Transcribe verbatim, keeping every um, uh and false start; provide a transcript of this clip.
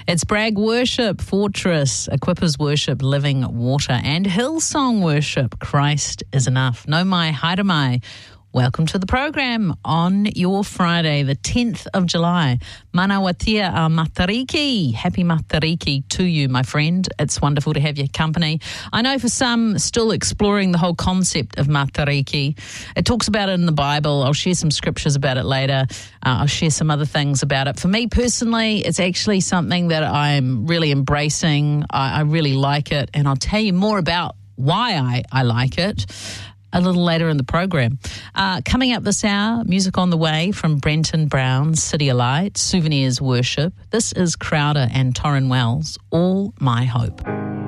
It's Bragg Worship, Fortress, Equippers Worship, Living Water, and Hillsong Worship, Christ is Enough. No mai, haere mai. Welcome to the program on your Friday, the tenth of July. Mana watia a Matariki. Happy Matariki to you, my friend. It's wonderful to have your company. I know for some, still exploring the whole concept of Matariki. It talks about it in the Bible. I'll share some scriptures about it later. Uh, I'll share some other things about it. For me personally, it's actually something that I'm really embracing. I, I really like it, and I'll tell you more about why I, I like it a little later in the program. Uh, coming up this hour, music on the way from Brenton Brown, City of Light, Souvenirs Worship. This is Crowder and Torrin Wells, All My Hope.